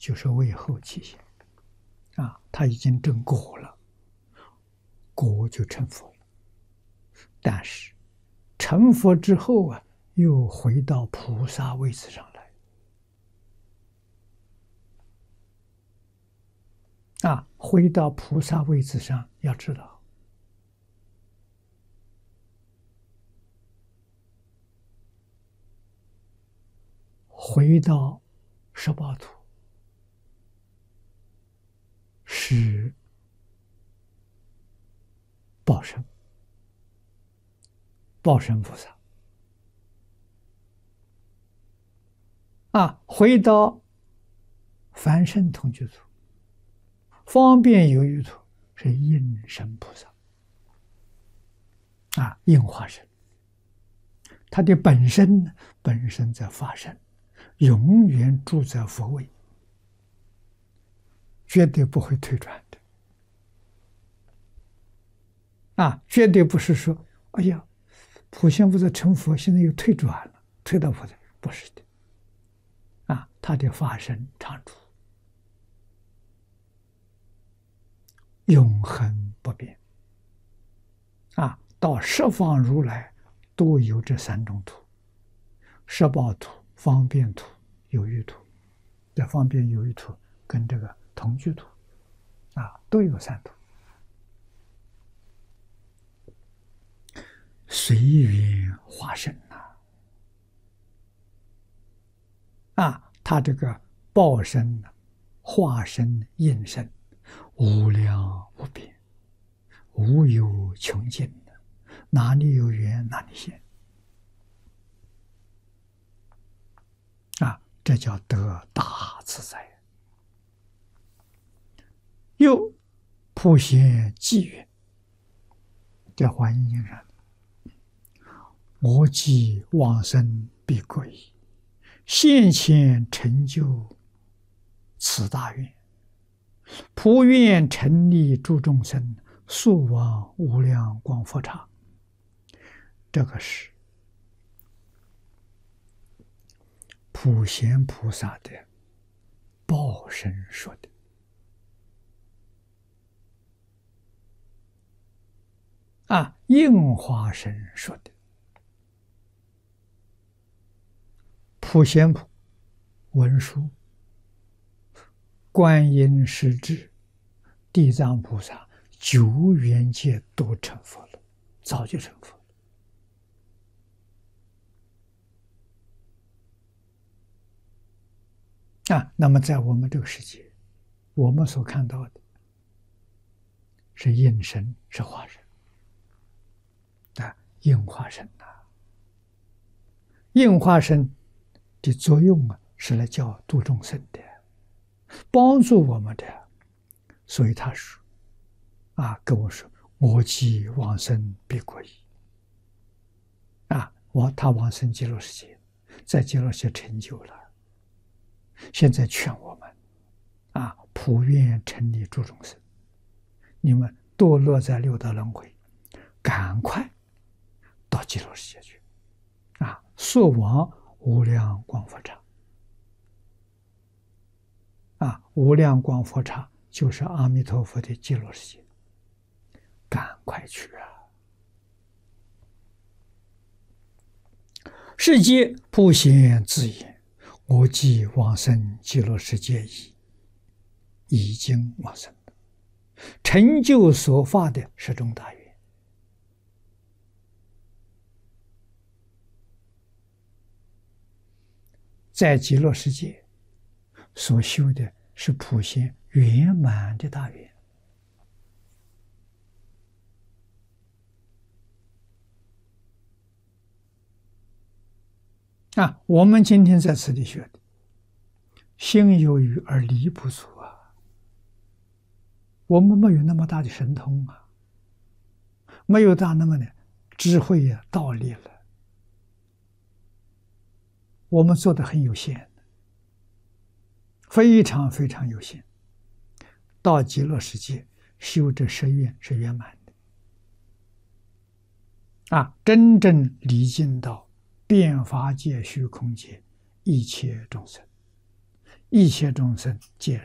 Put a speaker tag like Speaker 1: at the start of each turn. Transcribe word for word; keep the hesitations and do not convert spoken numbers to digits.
Speaker 1: 就是为后期现啊，他已经证果了，果就成佛了。但是成佛之后啊，又回到菩萨位置上来啊，回到菩萨位置上，要知道，回到十报土是报身，报身菩萨啊，回到凡圣同居土、方便有余土是应身菩萨啊，应化身。他的本身呢，本身在法身，永远住在佛位，绝对不会退转的啊！绝对不是说，哎呀，普贤菩萨成佛，现在又退转了，退到菩萨，不是的啊！他的法身常住，永恒不变啊！到十方如来都有这三种土：十报土、方便土、有余土。这方便有余土跟这个同居土啊，都有三土。随缘化身呐，啊，他这个报身、化身、应身，无量无边，无有穷尽的，哪里有缘哪里现啊，这叫得大自在。又普贤偈云，在华严经上，我既往生必归矣，现前成就此大愿，普愿成利诸众生，速往无量光佛刹。这个是普贤菩萨的报身说的啊，应化身说的。普贤菩文殊、观音师智、地藏菩萨九缘界都成佛了，早就成佛了啊。那么在我们这个世界，我们所看到的是应身，是化身啊，应化身呐、啊，应化身的作用啊，是来教度众生的，帮助我们的。所以他说啊，跟我说，我既往生必归矣啊，我他往生极乐世界，在极乐世界成就了，现在劝我们啊，普愿成利诸众生，你们堕落在六道轮回，赶快到极乐世界去啊，速往无量光佛刹啊！无量光佛刹就是阿弥陀佛的极乐世界，赶快去啊！世界普贤自言：“我既往生极乐世界矣，已经往生了，成就所发的十种大愿。”在极乐世界所修的是普贤圆满的大愿啊！我们今天在此地学的，心有余而力不足啊！我们没有那么大的神通啊，没有大那么的智慧呀、道理了，我们做的很有限，非常非常有限。到极乐世界修这十愿是圆满的啊！真正离境到遍法界虚空界一切众生， 一切众生皆